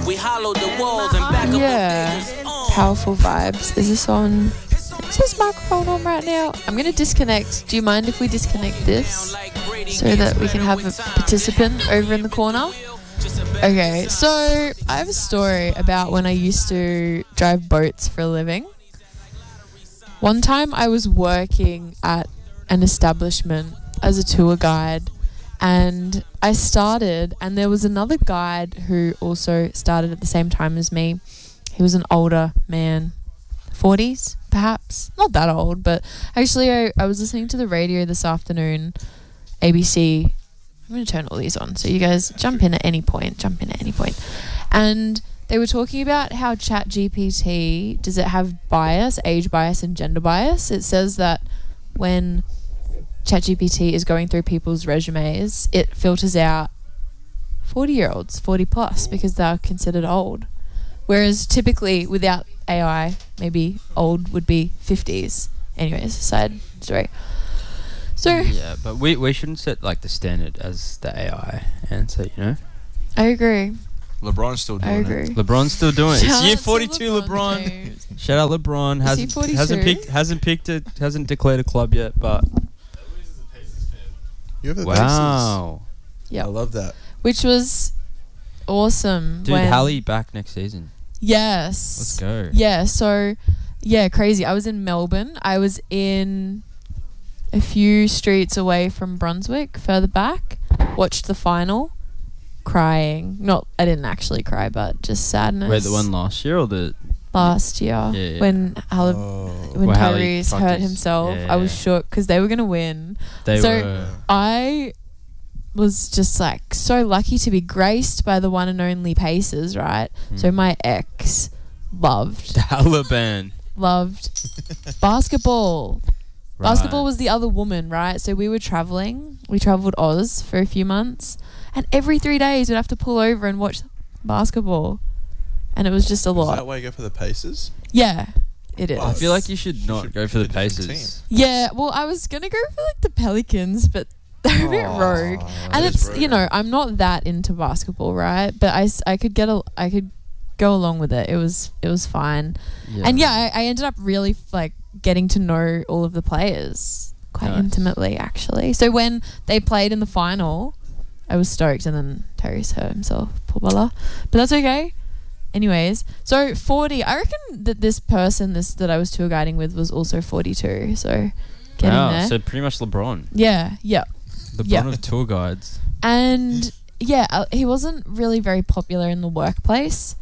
We hollowed the walls and back up Yeah. Powerful vibes. Is this on? Is this microphone on right now? I'm going to disconnect. Do you mind if we disconnect this so that we can have a participant over in the corner? Okay, so I have a story about when I used to drive boats for a living. One time I was working at an establishment as a tour guide, and I started, and there was another guide who also started at the same time as me. He was an older man, 40s perhaps, not that old, but actually I was listening to the radio this afternoon, ABC. I'm going to turn all these on, so you guys jump in at any point. And they were talking about how ChatGPT, does it have bias, age bias and gender bias? It says that when ChatGPT is going through people's resumes, it filters out 40-year-olds, 40 plus, because they're considered old. Whereas typically without AI, maybe old would be 50s. Anyways, side story. So yeah, but we shouldn't set like the standard as the AI answer, you know? I agree. LeBron's still doing it. LeBron's still doing it. It's Shout year out to 42, LeBron. James. Shout out LeBron. Is he 42? Hasn't declared a club yet, but You have the wow. Yeah. I love that. Which was awesome. Dude, when Hallie back next season. Yes. Let's go. Yeah, so yeah, crazy. I was in Melbourne. I was in a few streets away from Brunswick, further back. Watched the final. Crying. I didn't actually cry, but just sadness. Wait, the one last year or the last year? Yeah. When Well, Hallie Tyrese fucked hurt his- himself, yeah, I was yeah. shook because they were gonna win. They So were. I was just like so lucky to be graced by the one and only Pacers, right? So my ex loved Taliban. basketball. Right. Basketball was the other woman, right? So we were traveling. We traveled Oz for a few months, and every 3 days we'd have to pull over and watch basketball, and it was just a Is lot. that why you go for the Pacers? Yeah, it is. I feel like you should not should go for the pick a different Pacers. Yeah, well, I was gonna go for like the Pelicans, but they're a bit rogue, and that is it's you know I'm not that into basketball, right? But I could go along with it. It was fine, and yeah, I ended up really like getting to know all of the players quite Nice. intimately, actually. So when they played in the final, I was stoked, and then Tyrese hurt himself, poor Bella, but that's okay. Anyways, so 40. I reckon that this person that I was tour guiding with was also 42. So getting Wow, there. so pretty much LeBron. Yeah. LeBron Yeah. of tour guides. And yeah, he wasn't really very popular in the workplace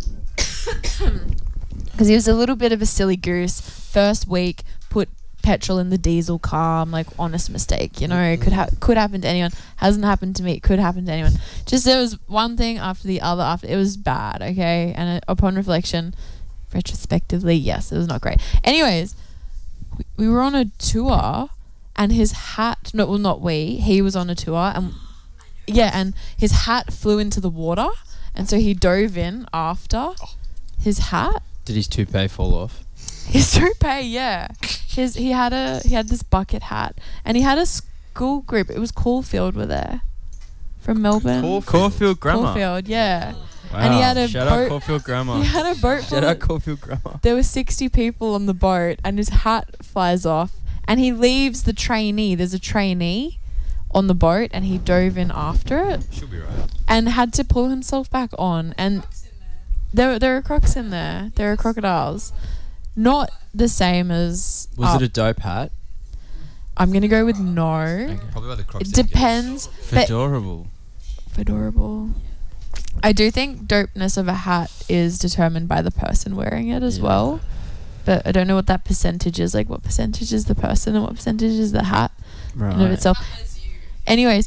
because he was a little bit of a silly goose. First week, put petrol in the diesel car. I'm like, honest mistake, you know, it could happen to anyone. Hasn't happened to me. It could happen to anyone. Just there was one thing after the other. After it was bad, okay. And upon reflection, retrospectively, yes, it was not great. Anyways, we were on a tour, and his hat. No, well, not we. He was on a tour, and yeah, and his hat flew into the water, and so he dove in after his hat. Did his toupee fall off? His toupee, yeah. He had this bucket hat, and he had a school group. It was Caulfield were there from Melbourne. Caulfield Grammar. Caulfield, yeah. Wow. And he had a Shout boat. out Caulfield Grammar. He had a boat. Shout full out of- Caulfield Grammar. There were 60 people on the boat, and his hat flies off, and he leaves the trainee. There's a trainee on the boat, and he dove in after it. Should be right. And had to pull himself back on. And there are crocs in there. There are crocodiles. Not the same as... Was it a dope hat? I'm going to go with no. Probably by the Crocs. It depends. But Fedorable. Fedorable. I do think dopeness of a hat is determined by the person wearing it as well. But I don't know what that percentage is. Like, what percentage is the person and what percentage is the hat in and of Right. itself. Anyways,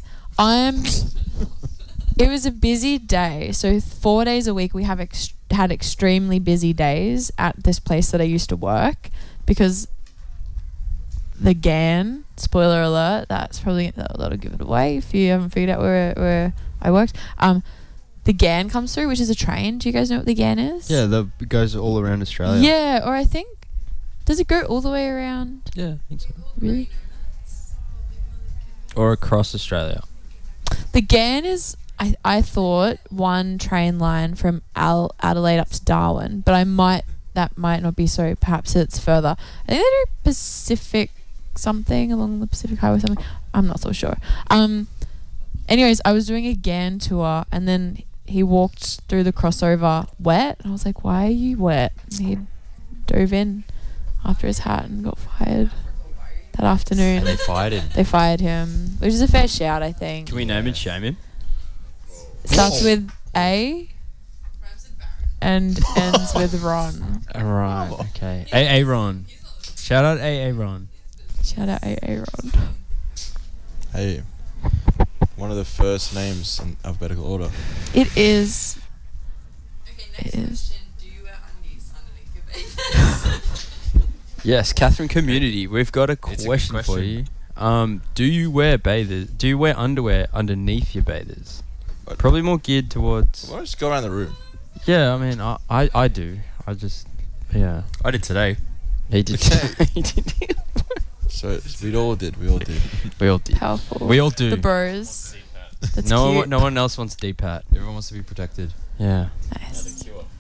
it was a busy day. So 4 days a week we have had extremely busy days at this place that I used to work, because the GAN, spoiler alert, that'll give it away if you haven't figured out where I worked. The GAN comes through, which is a train. Do you guys know what the GAN is? Yeah, it goes all around Australia. Yeah, or I think, does it go all the way around? Yeah, I think so. Really? Or across Australia. The GAN is I thought one train line from Adelaide up to Darwin, but that might not be so. Perhaps it's further. I think they do Pacific something along the Pacific Highway something. I'm not so sure. Anyways, I was doing a GAN tour, and then he walked through the crossover wet. And I was like, why are you wet? And he dove in after his hat and got fired that afternoon. And they fired him. They fired him, which is a fair shout, I think. Can we name and shame him? It starts with A and ends with Ron. Right, okay. AA Ron. Shout out AA Ron. Shout out AA Ron. Hey, one of the first names in alphabetical order. It is. Okay, It next is. question. Do you wear undies underneath your bathers? Yes, Catherine Community, we've got a It's a good question for you. question. Do you wear bathers? Do you wear underwear underneath your bathers? What? Probably more geared towards. Why don't you just go around the room? Yeah, I mean, I do. I just, yeah. I did today. He did. He did. So we all did. We all did. We all did. Powerful. We all do. The bros. That's no cute. one, no one else wants deep hat. Everyone wants to be protected. Yeah. Nice.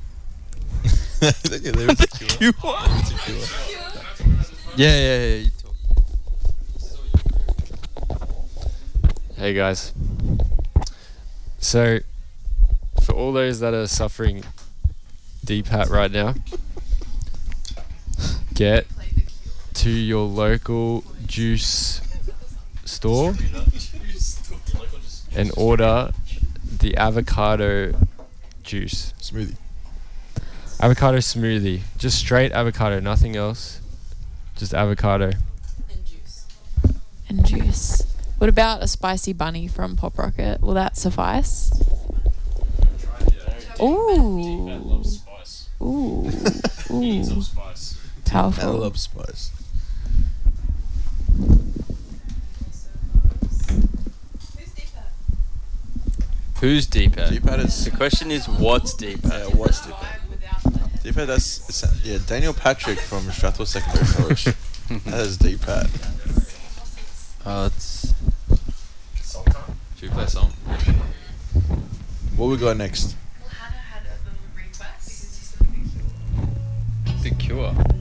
Yeah. You talk. Hey guys. So, for all those that are suffering deep hat right now, get to your local juice store and order the avocado juice. Smoothie. Avocado smoothie. Just straight avocado, nothing else. Just avocado. And juice. What about a spicy bunny from Pop Rocket? Will that suffice? Ooh. Ooh. Ooh. I Powerful. love spice. Who's deep hat? Deep hat is. The question is, what's deep hat? Yeah, what's deep hat? Deep hat, yeah, Daniel Patrick from Strathmore Secondary College. That is deep hat. It's. Should we play a song? What we got next? Well, Hannah had a little request because you said The Cure.